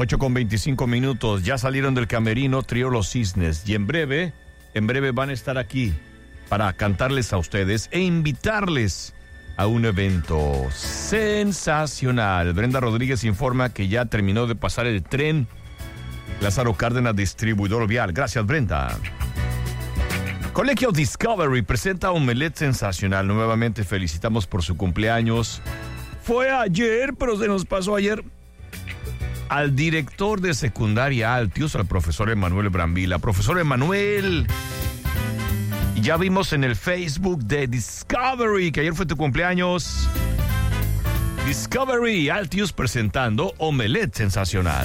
8:25. Ya salieron del camerino Trío Los Cisnes y en breve van a estar aquí para cantarles a ustedes e invitarles a un evento sensacional. Brenda Rodríguez informa que ya terminó de pasar el tren Lázaro Cárdenas, distribuidor vial. Gracias, Brenda. Colegio Discovery presenta Omelette Sensacional. Nuevamente felicitamos por su cumpleaños. Fue ayer, pero se nos pasó ayer. Al director de secundaria Altius, al profesor Emanuel Brambila. Profesor Emanuel, ya vimos en el Facebook de Discovery que ayer fue tu cumpleaños. Discovery Altius presentando Omelette Sensacional.